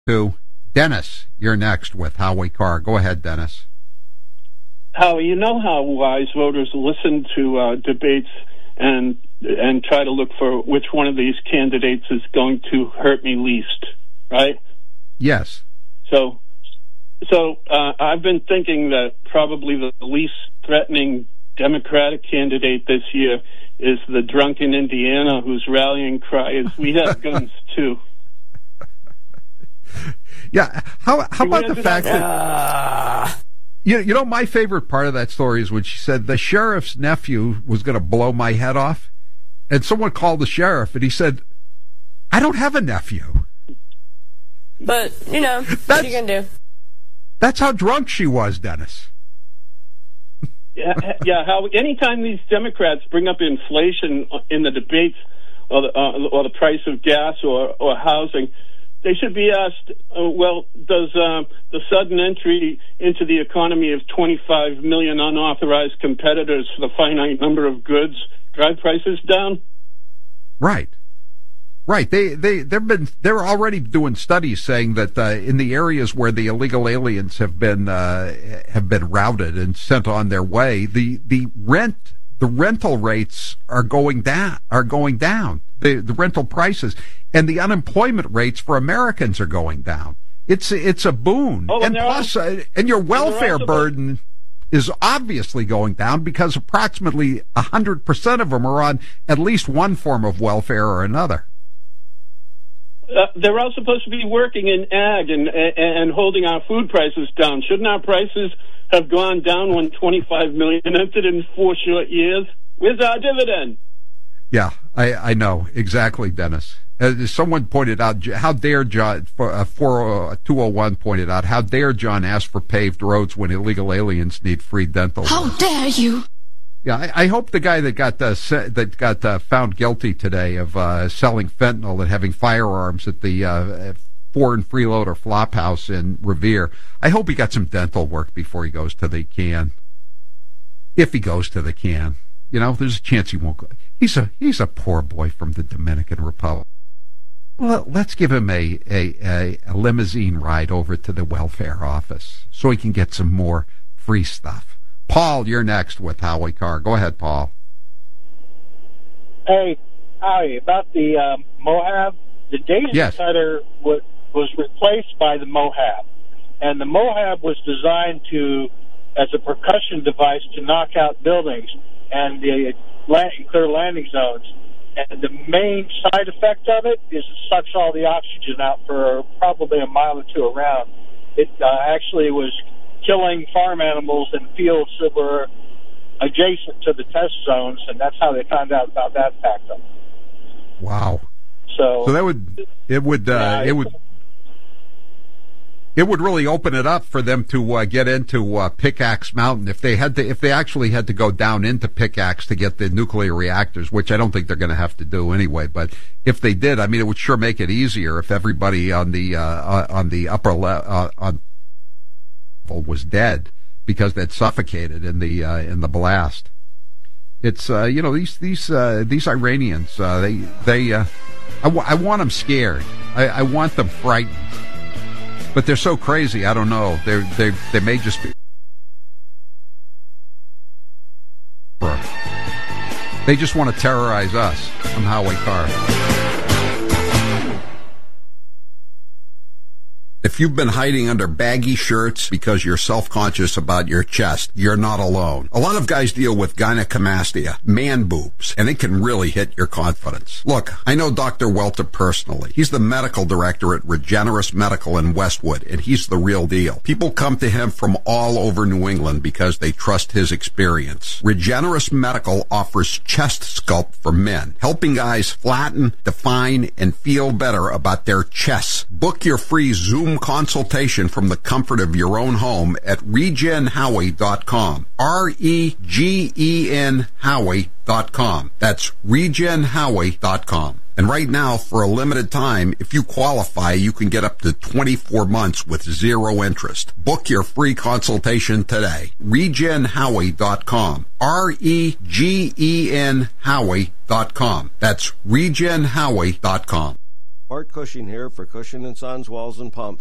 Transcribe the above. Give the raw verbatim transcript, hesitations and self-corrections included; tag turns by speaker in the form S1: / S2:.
S1: to Dennis. You're next with Howie Carr. Go ahead, Dennis.
S2: Howie, you know how wise voters listen to uh, debates and and try to look for which one of these candidates is going to hurt me least, right?
S1: Yes.
S2: So, so uh, I've been thinking that probably the least threatening Democratic candidate this year is the drunk in Indiana whose rallying cry is, "We have guns too."
S1: Yeah. How how about the fact that
S3: Uh,
S1: you you know my favorite part of that story is when she said the sheriff's nephew was going to blow my head off, and someone called the sheriff and he said, "I don't have a nephew."
S3: but, you know, what are you going to do?
S1: That's how drunk she was, Dennis.
S2: Yeah, yeah. How anytime these Democrats bring up inflation in the debates, or the, uh, or the price of gas or, or housing, they should be asked, uh, well, does uh, the sudden entry into the economy of twenty-five million unauthorized competitors for the finite number of goods drive prices down?
S1: Right. Right. They they they've been they're already doing studies saying that uh, in the areas where the illegal aliens have been uh, have been routed and sent on their way, the the rent the rental rates are going down are going down. The the rental prices and the unemployment rates for Americans are going down. It's it's a boon.
S2: Oh,
S1: and
S2: and
S1: plus uh, and your welfare
S2: also-
S1: burden is obviously going down because approximately one hundred percent of them are on at least one form of welfare or another.
S2: Uh, they're all supposed to be working in ag and, and and holding our food prices down. Shouldn't our prices have gone down when twenty-five million entered in four short years? Where's our dividend?
S1: Yeah, I, I know exactly, Dennis. As someone pointed out, how dare John, uh, four two oh one pointed out, how dare John ask for paved roads when illegal aliens need free dental?
S4: How dare you?
S1: Yeah, I, I hope the guy that got uh, se- that got uh, found guilty today of uh, selling fentanyl and having firearms at the uh, foreign freeloader flop house in Revere, I hope he got some dental work before he goes to the can. If he goes to the can, you know, there's a chance he won't go. He's a he's a poor boy from the Dominican Republic. Well, let's give him a, a, a, a limousine ride over to the welfare office so he can get some more free stuff. Paul, you're next with Howie Carr. Go ahead, Paul.
S5: Hey, Howie, about the um, Mohab, the data
S1: Yes.
S5: cutter was, was replaced by the Mohab. And the Mohab was designed to, as a percussion device to knock out buildings and the land, clear landing zones. And the main side effect of it is it sucks all the oxygen out for probably a mile or two around. It uh, actually was killing farm animals in fields that were adjacent to the test zones, and that's how they found out about that factor.
S1: Wow.
S5: So,
S1: So that would it would uh,
S5: yeah,
S1: it would it would really open it up for them to uh, get into uh, Pickaxe Mountain if they had to if they actually had to go down into Pickaxe to get the nuclear reactors, which I don't think they're going to have to do anyway. But if they did, I mean, it would sure make it easier if everybody on the uh, on the upper le- uh, on was dead because they'd suffocated in the uh, in the blast. It's uh, you know these these uh, these Iranians uh, they they uh, I, w- I want them scared. I, I want them frightened, but they're so crazy. I don't know. They they they may just be. They just want to terrorize us. I'm Howie Carr. If you've been hiding under baggy shirts because you're self-conscious about your chest, you're not alone. A lot of guys deal with gynecomastia, man boobs, and it can really hit your confidence. Look, I know Doctor Welter personally. He's the medical director at Regenerous Medical in Westwood, and he's the real deal. People come to him from all over New England because they trust his experience. Regenerous Medical offers chest sculpt for men, helping guys flatten, define, and feel better about their chests. Book your free Zoom consultation from the comfort of your own home at regen howie dot com. R E G E N Howie dot com. That's regen howie dot com. And right now, for a limited time, if you qualify, you can get up to twenty-four months with zero interest. Book your free consultation today. regen howie dot com. R E G E N Howie dot com. That's regen howie dot com.
S4: Art Cushing here for Cushing and Sons Walls and Pumps.